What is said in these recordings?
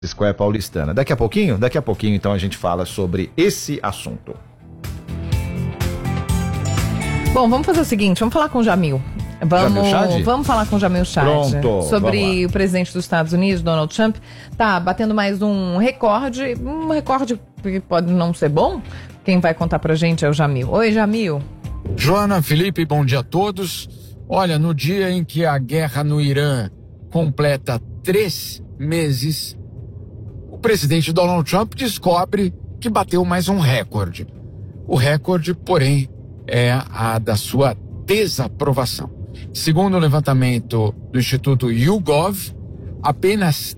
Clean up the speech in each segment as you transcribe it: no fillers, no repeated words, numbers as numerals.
Square paulistana. Daqui a pouquinho, então a gente fala sobre esse assunto. Bom, vamos fazer o seguinte, vamos falar com o Jamil. Vamos falar com o Jamil Chad sobre o presidente dos Estados Unidos, Donald Trump. Tá batendo mais um recorde que pode não ser bom. Quem vai contar pra gente é o Jamil. Oi, Jamil. Joana, Felipe, bom dia a todos. Olha, no dia em que a guerra no Irã completa 3 meses, o presidente Donald Trump descobre que bateu mais um recorde. O recorde, porém, é a da sua desaprovação. Segundo o levantamento do Instituto YouGov, apenas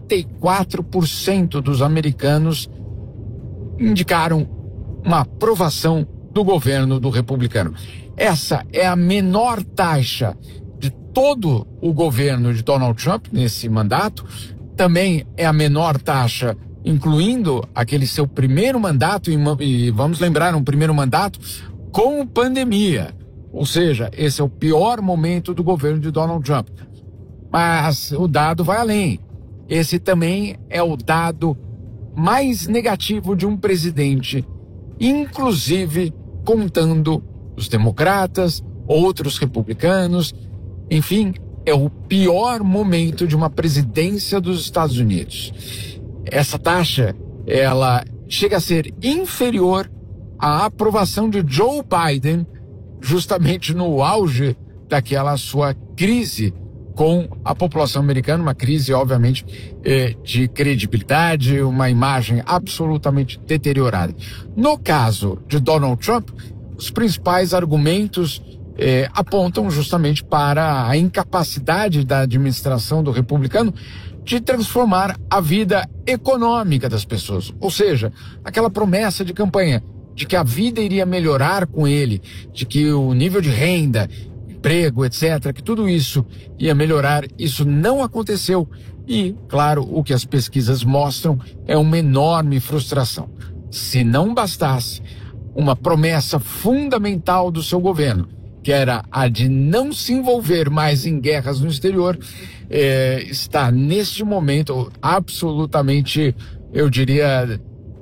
34% dos americanos indicaram uma aprovação do governo do republicano. Essa é a menor taxa de todo o governo de Donald Trump nesse mandato. Também é a menor taxa, incluindo aquele seu primeiro mandato, e vamos lembrar, um primeiro mandato com pandemia. Ou seja, esse é o pior momento do governo de Donald Trump. Mas o dado vai além. Esse também é o dado mais negativo de um presidente, inclusive contando os democratas, outros republicanos. Enfim, é o pior momento de uma presidência dos Estados Unidos. Essa taxa, ela chega a ser inferior à aprovação de Joe Biden, justamente no auge daquela sua crise com a população americana, uma crise, obviamente, de credibilidade, uma imagem absolutamente deteriorada. No caso de Donald Trump, os principais argumentos apontam justamente para a incapacidade da administração do republicano de transformar a vida econômica das pessoas. Ou seja, aquela promessa de campanha de que a vida iria melhorar com ele, de que o nível de renda, emprego, etc., que tudo isso ia melhorar, isso não aconteceu. E, claro, o que as pesquisas mostram é uma enorme frustração. Se não bastasse uma promessa fundamental do seu governo, que era a de não se envolver mais em guerras no exterior, está neste momento absolutamente, eu diria,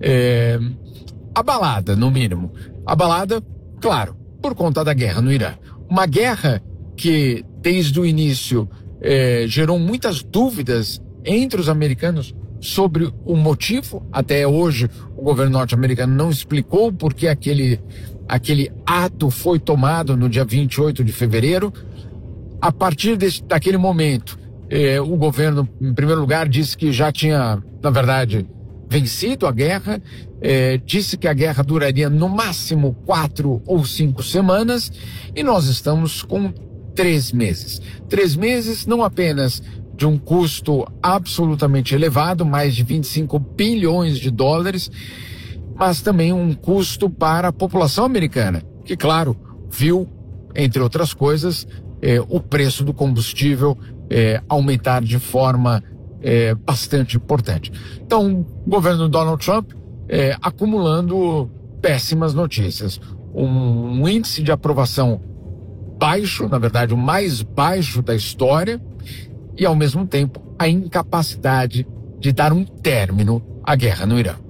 abalada, no mínimo. Abalada, claro, por conta da guerra no Irã. Uma guerra que, desde o início, gerou muitas dúvidas entre os americanos sobre o motivo. Até hoje, o governo norte-americano não explicou por que aquele ato foi tomado no dia 28 de fevereiro. A partir daquele momento, o governo, em primeiro lugar, disse que já tinha, na verdade, vencido a guerra, disse que a guerra duraria no máximo 4 ou 5 semanas, e nós estamos com 3 meses. 3 meses não apenas de um custo absolutamente elevado, mais de 25 bilhões de dólares, mas também um custo para a população americana, que, claro, viu, entre outras coisas, o preço do combustível aumentar de forma bastante importante. Então, o governo Donald Trump acumulando péssimas notícias. Um índice de aprovação baixo, na verdade, o mais baixo da história, e, ao mesmo tempo, a incapacidade de dar um término à guerra no Irã.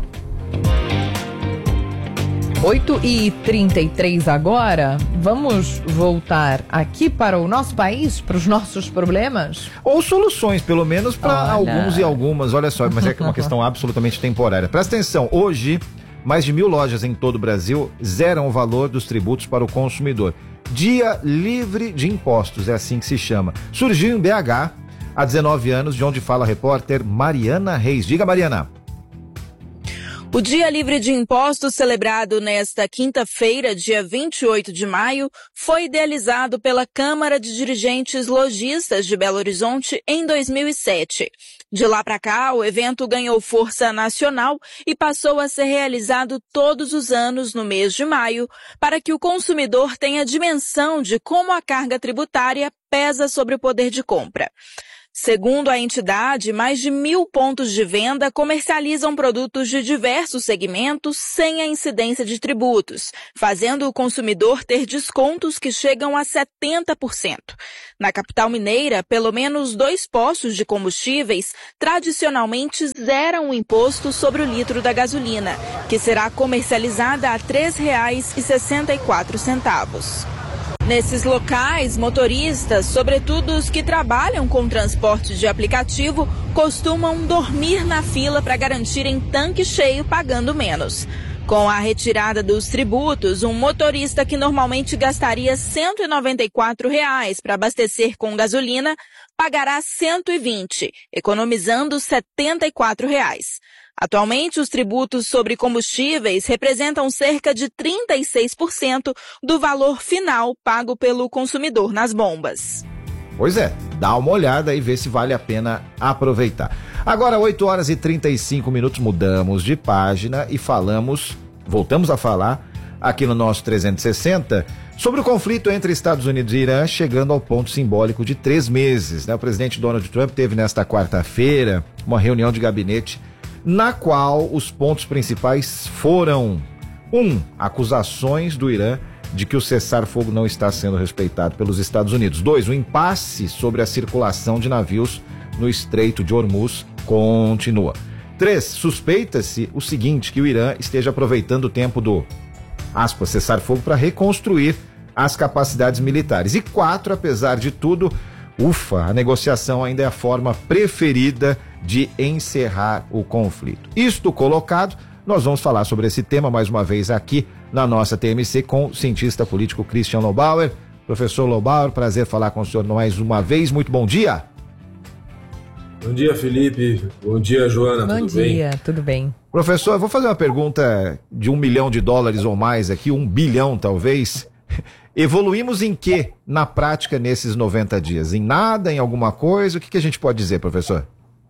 8h33 agora, vamos voltar aqui para o nosso país, para os nossos problemas? Ou soluções, pelo menos para alguns e algumas, olha só, mas é uma questão absolutamente temporária. Presta atenção, hoje, mais de 1.000 lojas em todo o Brasil zeram o valor dos tributos para o consumidor. Dia livre de impostos, é assim que se chama. Surgiu em BH há 19 anos, de onde fala a repórter Mariana Reis. Diga, Mariana. O Dia Livre de Impostos, celebrado nesta quinta-feira, dia 28 de maio, foi idealizado pela Câmara de Dirigentes Lojistas de Belo Horizonte em 2007. De lá para cá, o evento ganhou força nacional e passou a ser realizado todos os anos no mês de maio, para que o consumidor tenha dimensão de como a carga tributária pesa sobre o poder de compra. Segundo a entidade, mais de 1.000 pontos de venda comercializam produtos de diversos segmentos sem a incidência de tributos, fazendo o consumidor ter descontos que chegam a 70%. Na capital mineira, pelo menos 2 postos de combustíveis tradicionalmente zeram o imposto sobre o litro da gasolina, que será comercializada a R$ 3,64. Nesses locais, motoristas, sobretudo os que trabalham com transporte de aplicativo, costumam dormir na fila para garantirem tanque cheio pagando menos. Com a retirada dos tributos, um motorista que normalmente gastaria R$ 194 para abastecer com gasolina pagará R$ 120, economizando R$ 74. Atualmente, os tributos sobre combustíveis representam cerca de 36% do valor final pago pelo consumidor nas bombas. Pois é, dá uma olhada e vê se vale a pena aproveitar. Agora, 8h35, mudamos de página e voltamos a falar aqui no nosso 360 sobre o conflito entre Estados Unidos e Irã, chegando ao ponto simbólico de 3 meses. O presidente Donald Trump teve nesta quarta-feira uma reunião de gabinete na qual os pontos principais foram: 1. Acusações do Irã de que o cessar-fogo não está sendo respeitado pelos Estados Unidos. 2. O impasse sobre a circulação de navios no Estreito de Hormuz continua. 3. Suspeita-se o seguinte, que o Irã esteja aproveitando o tempo do, aspas, cessar-fogo para reconstruir as capacidades militares. E 4. Apesar de tudo, a negociação ainda é a forma preferida de encerrar o conflito. Isto colocado, nós vamos falar sobre esse tema mais uma vez aqui na nossa TMC com o cientista político Christian Lobauer. Professor Lobauer, prazer falar com o senhor mais uma vez. Muito bom dia. Bom dia, Felipe. Bom dia, Joana. Bom dia, tudo bem? Professor, eu vou fazer uma pergunta de $1 milhão ou mais aqui, 1 bilhão talvez. Evoluímos em quê na prática nesses 90 dias? Em nada, em alguma coisa? O que a gente pode dizer, professor?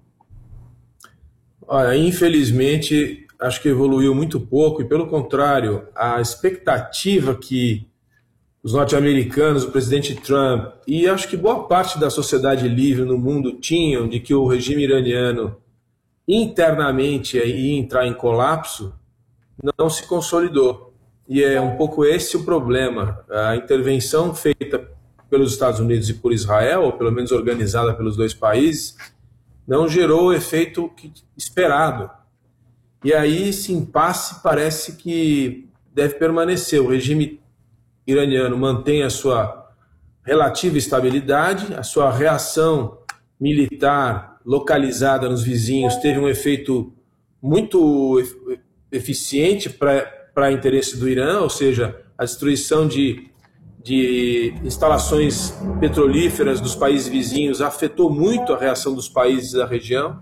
Olha, infelizmente, acho que evoluiu muito pouco e, pelo contrário, a expectativa que os norte-americanos, o presidente Trump e acho que boa parte da sociedade livre no mundo tinham de que o regime iraniano internamente ia entrar em colapso, não se consolidou. E é um pouco esse o problema. A intervenção feita pelos Estados Unidos e por Israel, ou pelo menos organizada pelos dois países, não gerou o efeito esperado. E aí esse impasse parece que deve permanecer. O regime iraniano mantém a sua relativa estabilidade, a sua reação militar localizada nos vizinhos teve um efeito muito eficiente para interesse do Irã, ou seja, a destruição de instalações petrolíferas dos países vizinhos afetou muito a reação dos países da região.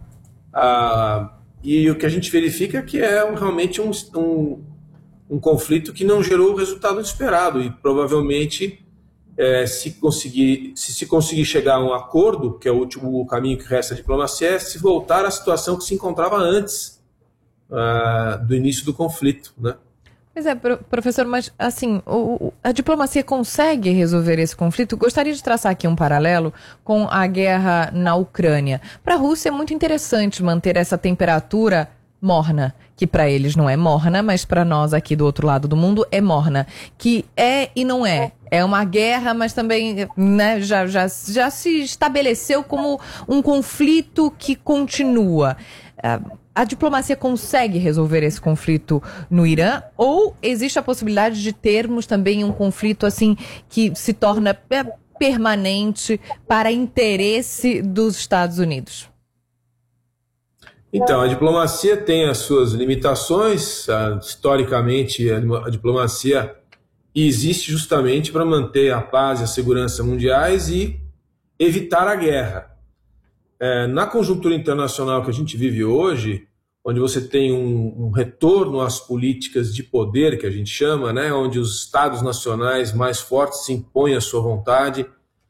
E o que a gente verifica é que é realmente um conflito que não gerou o resultado esperado e provavelmente se conseguir chegar a um acordo, que é o último caminho que resta à diplomacia, é se voltar à situação que se encontrava antes do início do conflito, né? Pois é, professor, mas assim, a diplomacia consegue resolver esse conflito? Gostaria de traçar aqui um paralelo com a guerra na Ucrânia. Para a Rússia é muito interessante manter essa temperatura morna, que para eles não é morna, mas para nós aqui do outro lado do mundo é morna, que é e não é. É uma guerra, mas também, né, já se estabeleceu como um conflito que continua. A diplomacia consegue resolver esse conflito no Irã? Ou existe a possibilidade de termos também um conflito assim que se torna permanente para interesse dos Estados Unidos? Então, a diplomacia tem as suas limitações. Historicamente, a diplomacia existe justamente para manter a paz e a segurança mundiais e evitar a guerra. Na conjuntura internacional que a gente vive hoje, onde você tem um retorno às políticas de poder, que a gente chama, né, onde os estados nacionais mais fortes se impõem à sua vontade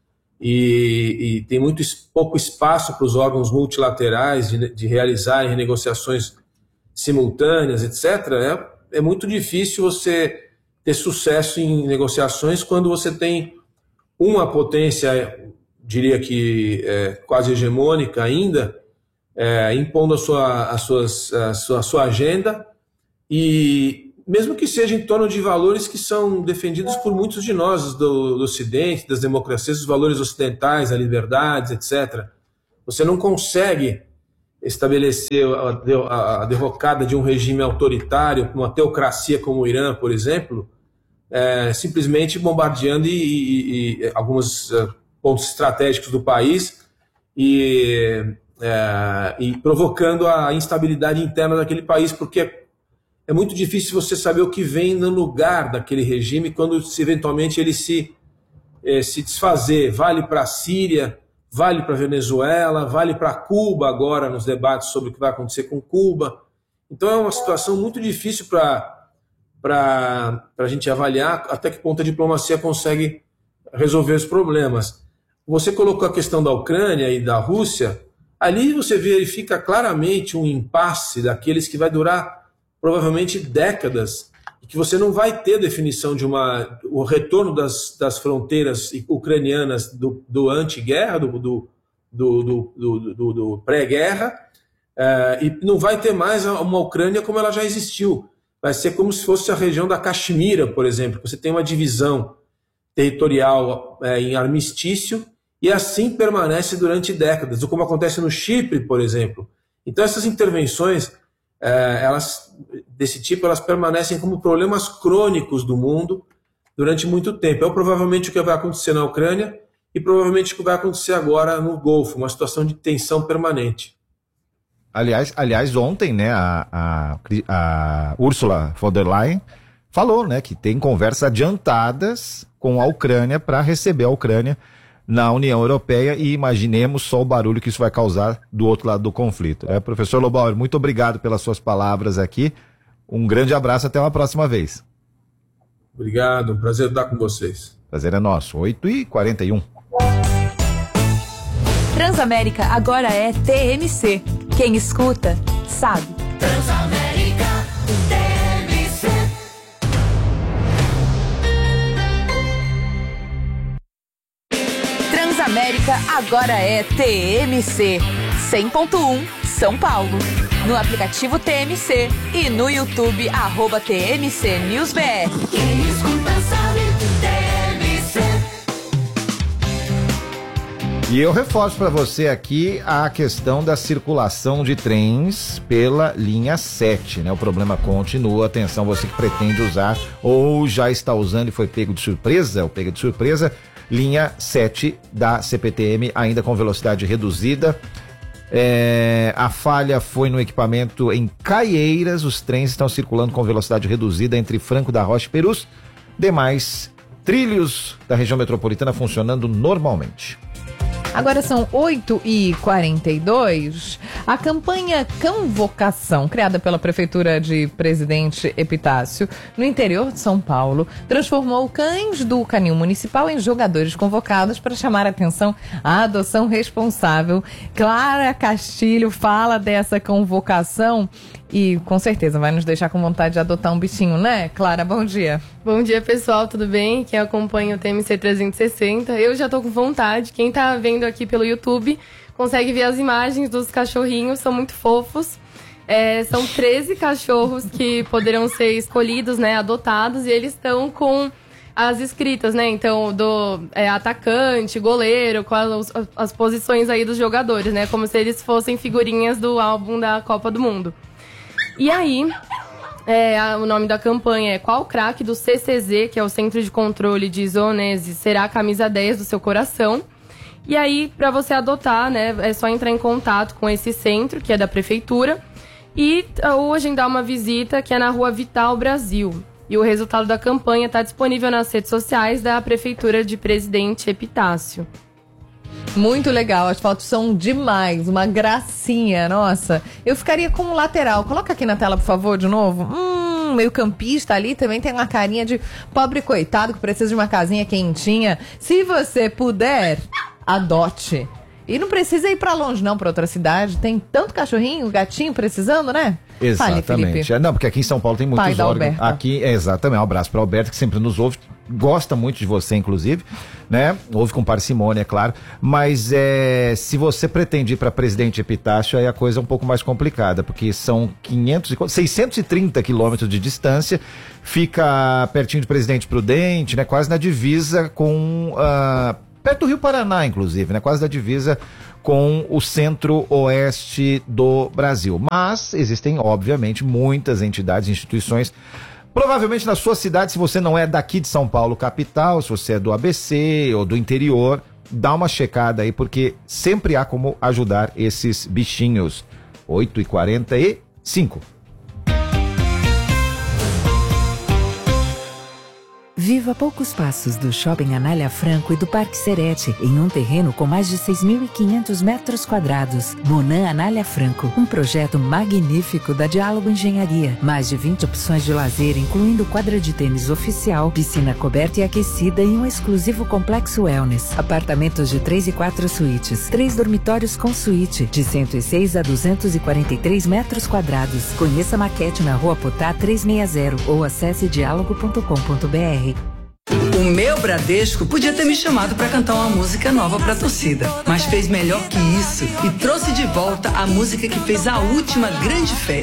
e tem pouco espaço para os órgãos multilaterais de realizarem negociações simultâneas, etc., é muito difícil você ter sucesso em negociações quando você tem uma potência diria que quase hegemônica ainda, impondo a sua agenda, e mesmo que seja em torno de valores que são defendidos por muitos de nós do Ocidente, das democracias, os valores ocidentais, a liberdade, etc. Você não consegue estabelecer a derrocada de um regime autoritário, uma teocracia como o Irã, por exemplo, simplesmente bombardeando e alguns pontos estratégicos do país e provocando a instabilidade interna daquele país, porque é muito difícil você saber o que vem no lugar daquele regime quando eventualmente ele se desfazer. Vale para a Síria, vale para a Venezuela, vale para Cuba agora nos debates sobre o que vai acontecer com Cuba. Então é uma situação muito difícil para a gente avaliar até que ponto a diplomacia consegue resolver os problemas. Você colocou a questão da Ucrânia e da Rússia, ali você verifica claramente um impasse daqueles que vai durar provavelmente décadas, e que você não vai ter definição de o retorno das fronteiras ucranianas do anti-guerra, do pré-guerra, e não vai ter mais uma Ucrânia como ela já existiu. Vai ser como se fosse a região da Caxemira, por exemplo, você tem uma divisão territorial em armistício, e assim permanece durante décadas, como acontece no Chipre, por exemplo. Então essas intervenções desse tipo, elas permanecem como problemas crônicos do mundo durante muito tempo. É provavelmente o que vai acontecer na Ucrânia e provavelmente o que vai acontecer agora no Golfo, uma situação de tensão permanente. Aliás, ontem, né, a Ursula von der Leyen falou, né, que tem conversas adiantadas com a Ucrânia para receber a Ucrânia na União Europeia, e imaginemos só o barulho que isso vai causar do outro lado do conflito. Professor Lobauer, muito obrigado pelas suas palavras aqui. Um grande abraço, até uma próxima vez. Obrigado, um prazer estar com vocês. Prazer é nosso, 8h41. Transamérica agora é TMC. Quem escuta, sabe. Transamérica TMC. Transamérica agora é TMC 100.1 São Paulo. No aplicativo TMC e no YouTube @TMC NewsBR. Quem escuta sabe, TMC. E eu reforço para você aqui a questão da circulação de trens pela linha 7, né? O problema continua. Atenção, você que pretende usar ou já está usando e foi pego de surpresa, linha 7 da CPTM, ainda com velocidade reduzida. A falha foi no equipamento em Caieiras. Os trens estão circulando com velocidade reduzida entre Franco da Rocha e Perus. Demais trilhos da região metropolitana funcionando normalmente. Agora são 8h42. A campanha Convocação, criada pela Prefeitura de Presidente Epitácio, no interior de São Paulo, transformou cães do canil municipal em jogadores convocados para chamar a atenção à adoção responsável. Clara Castilho fala dessa convocação e com certeza vai nos deixar com vontade de adotar um bichinho, né? Clara, bom dia. Bom dia, pessoal, tudo bem? Quem acompanha o TMC 360, eu já tô com vontade. Quem tá vendo aqui pelo YouTube consegue ver as imagens dos cachorrinhos, são muito fofos. São 13 cachorros que poderão ser escolhidos, né, adotados, e eles estão com as escritas, né? Então, atacante, goleiro, com as posições aí dos jogadores, né? Como se eles fossem figurinhas do álbum da Copa do Mundo. E aí, o nome da campanha é Qual craque do CCZ, que é o Centro de Controle de Zoonoses, será a camisa 10 do seu coração? E aí, para você adotar, né, é só entrar em contato com esse centro, que é da Prefeitura, ou agendar uma visita, que é na Rua Vital Brasil. E o resultado da campanha está disponível nas redes sociais da Prefeitura de Presidente Epitácio. Muito legal, as fotos são demais, uma gracinha, nossa. Eu ficaria como lateral, coloca aqui na tela, por favor, de novo. Meio campista ali, também tem uma carinha de pobre coitado que precisa de uma casinha quentinha. Se você puder, adote. E não precisa ir pra longe não, pra outra cidade, tem tanto cachorrinho, gatinho precisando, né? Exatamente. Fale, não, porque aqui em São Paulo tem muitos órgãos. Aqui, exatamente, um abraço para Alberto, que sempre nos ouve. gosta muito de você, inclusive, né? Ouve com parcimônia, é claro, mas se você pretende ir para Presidente Epitácio, aí a coisa é um pouco mais complicada, porque são 630 quilômetros de distância, fica pertinho de Presidente Prudente, né? Quase na divisa com... perto do Rio Paraná, inclusive, né? Quase da divisa com o centro-oeste do Brasil. Mas existem, obviamente, muitas entidades, instituições, provavelmente na sua cidade, se você não é daqui de São Paulo, capital, se você é do ABC ou do interior, dá uma checada aí, porque sempre há como ajudar esses bichinhos. 8h45. Viva a poucos passos do Shopping Anália Franco e do Parque Serete, em um terreno com mais de 6.500 metros quadrados. Monan Anália Franco, um projeto magnífico da Diálogo Engenharia. Mais de 20 opções de lazer, incluindo quadra de tênis oficial, piscina coberta e aquecida e um exclusivo complexo wellness. Apartamentos de 3 e 4 suítes, 3 dormitórios com suíte, de 106 a 243 metros quadrados. Conheça a maquete na Rua Potá 360 ou acesse diálogo.com.br. O meu Bradesco podia ter me chamado para cantar uma música nova para a torcida, mas fez melhor que isso e trouxe de volta a música que fez a última grande festa.